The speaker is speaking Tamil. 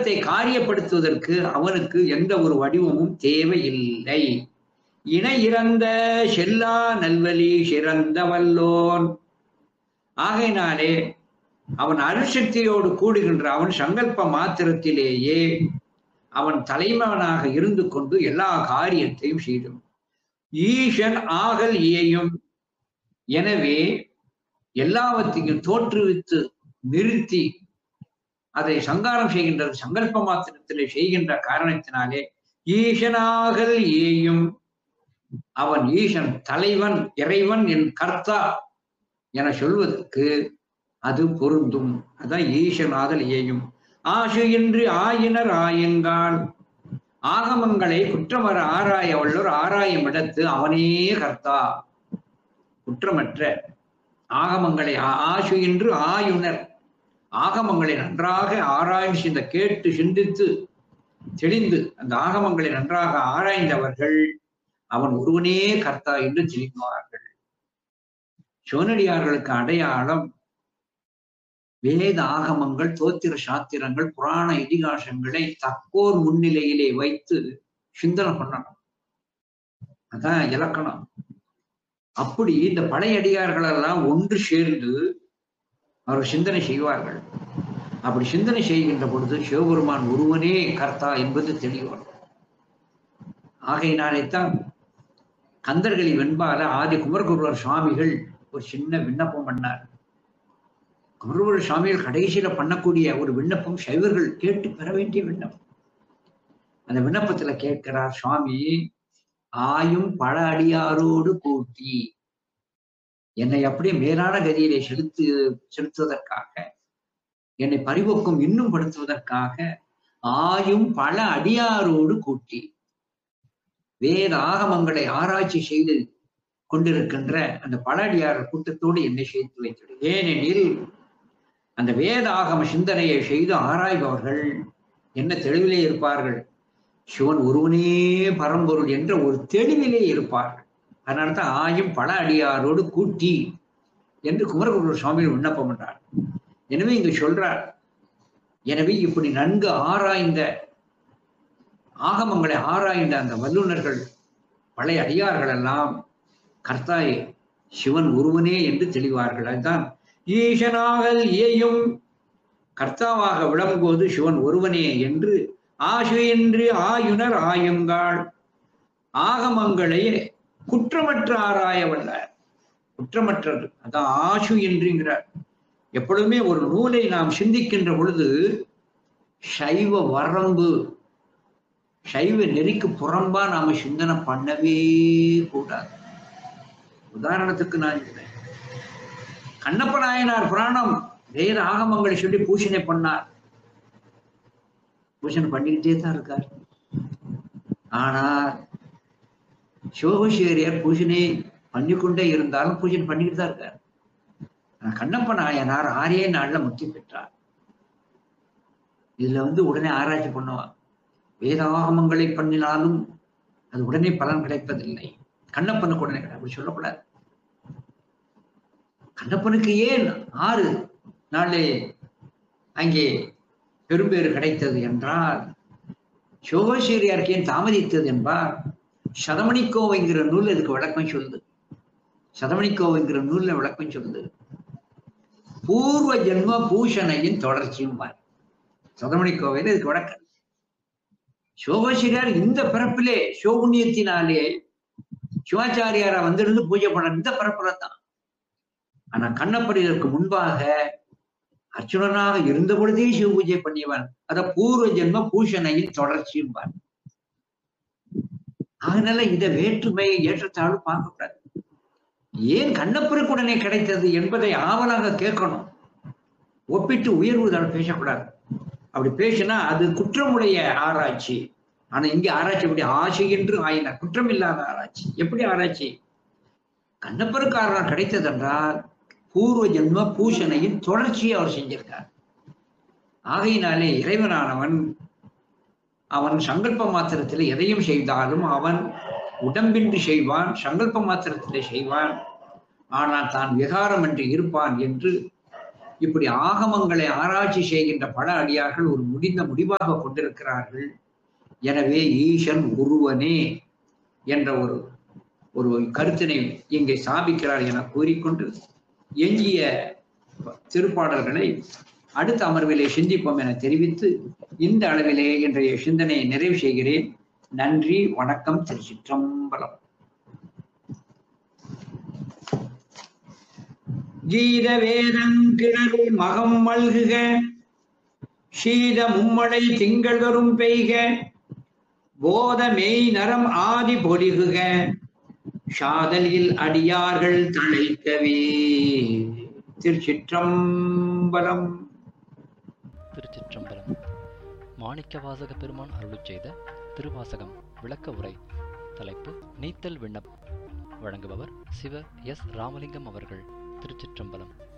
உலகத்தை காரியப்படுத்துவதற்கு அவனுக்கு எந்த ஒரு வடிவமும் தேவையில்லை. இணை இறந்த செல்லா நல்வழி சிறந்த வல்லோன். ஆகையினாலே அவன் அருட்சக்தியோடு கூடுகின்ற அவன் சங்கல்ப மாத்திரத்திலேயே அவன் தலைவனாக இருந்து கொண்டு எல்லா காரியத்தையும் செய்யும். ஈசன் ஆகல் இயையும். எனவே எல்லாவற்றையும் தோற்றுவித்து நிறுத்தி அதை சங்காரம் செய்கின்றது சங்கல்ப மாத்திரத்திலே செய்கின்ற காரணத்தினாலே ஈசனாகல் இயையும். அவன் ஈசன் தலைவன் இறைவன் என் கர்த்தா என சொல்வதற்கு அது பொருந்தும். அதான் ஈசனாகல் இயையும். ஆசு என்று ஆயினர் ஆயுங்கால். ஆகமங்களை குற்றமர ஆராய வல்லோர் ஆராயும் இடத்து அவனே கர்த்தா. குற்றமற்ற ஆகமங்களை ஆசு என்று ஆயுனர், ஆகமங்களை நன்றாக ஆராய்ந்து இந்த கேட்டு சிந்தித்து தெளிந்து அந்த ஆகமங்களை நன்றாக ஆராய்ந்தவர்கள் அவன் ஒருவனே கர்த்தா என்று தெரிவிப்பார்கள். சிவனடியார்களுக்கு அடையாளம் வேத ஆகமங்கள், தோத்திர சாத்திரங்கள், புராண இதிகாசங்களை தக்கோர் முன்னிலையிலே வைத்து சிந்தனை பண்ணணும். அதான் இலக்கணம். அப்படி இந்த பழைய அடியார்கள் எல்லாம் ஒன்று சேர்ந்து அவர் சிந்தனை செய்வார்கள். அப்படி சிந்தனை செய்கின்ற பொழுது சிவபெருமான் ஒருவனே கர்த்தா என்பது தெளிவார். ஆகையினாலே தான் கந்தர்களை வெண்பால ஆதி குமரகுருவர் சுவாமிகள் ஒரு சின்ன விண்ணப்பம் பண்ணார். குமரகுருவர் சுவாமிகள் கடைசியில பண்ணக்கூடிய ஒரு விண்ணப்பம் சைவர்கள் கேட்டு பெற வேண்டிய விண்ணப்பம். அந்த விண்ணப்பத்துல கேட்கிறார் சுவாமி, ஆயும் பல அடியாரோடு கூட்டி என்னை அப்படியே மேலான கதியிலே செலுத்துவதற்காக, என்னை பரிபோக்கம் இன்னும் படுத்துவதற்காக ஆயும் பல அடியாரோடு கூட்டி வேத ஆகமங்களை ஆராய்ச்சி செய்து கொண்டிருக்கின்ற அந்த பல அடியார் கூட்டத்தோடு என்னை சேர்த்து வைத்தது. ஏனெனில் அந்த வேத ஆகம சிந்தனையை செய்து ஆராய்பவர்கள் என்ன தெளிவிலே இருப்பார்கள்? சிவன் ஒருவனே பரம்பொருள் என்ற ஒரு தெளிவிலே இருப்பார்கள். அதனால்தான் ஆயும் பல அடியாரோடு கூட்டி என்று குமரகுரு சுவாமிகள் விண்ணப்பம் என்றார். எனவே இங்கு சொல்றார், எனவே இப்படி நன்கு ஆராய்ந்த ஆகமங்களை ஆராய்ந்த அந்த வல்லுநர்கள் பழைய அடியார்கள் எல்லாம் கர்த்தாயே சிவன் ஒருவனே என்று தெளிவார்கள். அதுதான் ஈசனாகல் இயையும். கர்த்தாவாக விளங்கும்போது சிவன் ஒருவனே என்று ஆசு என்று ஆயுனர் ஆயுங்கால். ஆகமங்களை குற்றமற்ற ஆராய வல்ல, குற்றமற்றது. அதான் ஆசு என்றுங்கிறார். எப்பொழுதுமே ஒரு நூலை நாம் சிந்திக்கின்ற பொழுது சைவ வரம்பு, சைவ நெறிக்கு புறம்பா நாம சிந்தனை பண்ணவே கூடாது. உதாரணத்துக்கு நான் கண்ணப்ப நாயனார் புராணம் வேத ஆகமங்களை சொல்லி பூஷணை பண்ணார். பூஷணை பண்ணிக்கிட்டே தான் இருக்கார். ஆனா சிவகோஷியர் பூஷணை பண்ணிக்கொண்டே இருந்தாலும் பூஜனை பண்ணிக்கிட்டு தான் இருக்கார். கண்ணப்ப நாயனார் 6 நாள்ல முக்தி பெற்றார். இதுல உடனே ஆராய்ச்சி பண்ணுவான். வேதாகமங்களை பண்ணினாலும் அது உடனே பலன் கிடைப்பதில்லை. கண்ணப்பனுக்கு உடனே அப்படி சொல்லக்கூடாது. கண்ணப்பனுக்கு ஏன் 6 நாளே அங்கே பெரும்பேறு கிடைத்தது என்றால், சிவகோஷியருக்கு ஏன் தாமதித்தது என்பார். சதமணிக்கோவைங்கிற நூல் இதுக்கு விளக்கம் சொல்லுது. சதமணிக்கோவைங்கிற நூல்ல விளக்கம் சொல்லுது. பூர்வ ஜென்ம பூஷணையின் தொடர்ச்சியும் சதமணிக்கோவையில் இதுக்கு விளக்கம். சிவகோஷியர் இந்த பிறப்பிலே சிவபுண்ணியத்தினாலே சிவாச்சாரியாரா வந்திருந்து பூஜை பண்ண இந்த பிறப்புல தான். ஆனா கண்ணப்பர் இதற்கு முன்பாக அர்ச்சுனனாக இருந்த பொழுதே சிவ பூஜை பண்ணியவன். அத பூர்வ ஜென்ம பூஷணையின் தொடர்ச்சியும். அதனால இத வேற்றுமை ஏற்றத்தாழ்வு பார்க்கக்கூடாது. ஏன் கண்ணப்பருக்கு உடனே கிடைத்தது என்பதை ஆவலாக கேட்கணும். ஒப்பிட்டு உயர்வுதான் பேசக்கூடாது. அப்படி பேசினா அது குற்றமுடைய ஆராய்ச்சி. ஆனா இங்க ஆராய்ச்சி எப்படி? ஆசை என்று ஆயினார், குற்றம் இல்லாத ஆராய்ச்சி. எப்படி ஆராய்ச்சி? கண்ணப்பருக்கு கிடைத்தது என்றால் பூர்வ ஜென்ம பூஷணையின் தொடர்ச்சியை அவர் செஞ்சிருக்கார். ஆகையினாலே இறைவனானவன் அவன் சங்கல்ப மாத்திரத்தில் எதையும் செய்தாலும் அவன் உடம்பின்றி செய்வான், சங்கல்ப மாத்திரத்திலே செய்வான். ஆனால் தான் விகாரம் என்று இருப்பான் என்று இப்படி ஆகமங்களை ஆராய்ச்சி செய்கின்ற பல அடியார்கள் ஒரு முடிவாக கொண்டிருக்கிறார்கள். எனவே ஈசன் ஒருவனே என்ற ஒரு கருத்தினை இங்கே ஸ்தாபிக்கிறார் என கூறிக்கொண்டு எஞ்சிய திருப்பாடல்களை அடுத்த அமர்விலே சிந்திப்போம் என தெரிவித்து இந்த அளவிலே இன்றைய சிந்தனையை நிறைவு செய்கிறேன். நன்றி, வணக்கம், திருச்சிற்றம்பலம். கீத வேதங்கிணறு மகம் மல்குக, சீத மும்மடை திங்கள் வரும் பெய்க, போத மெய் நரம் ஆதி பொலிகுக, சாதலில் அடியார்கள் தழைக்கவே. திருச்சிற்றம்பலம். திருச்சிற்றம்பலம். மாணிக்கவாசக பெருமான் அருளிச் செய்த திருவாசகம் விளக்க உரை. தலைப்பு நீத்தல் விண்ணப்பம். வழங்குபவர் சிவ எஸ் ராமலிங்கம் அவர்கள். திருச்சிற்றம்பலம்.